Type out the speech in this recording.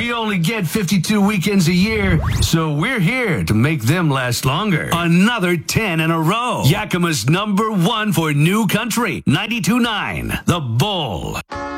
We only get 52 weekends a year, so we're here to make them last longer. Another 10 in a row. Yakima's #1 for new country, 92.9, The Bull.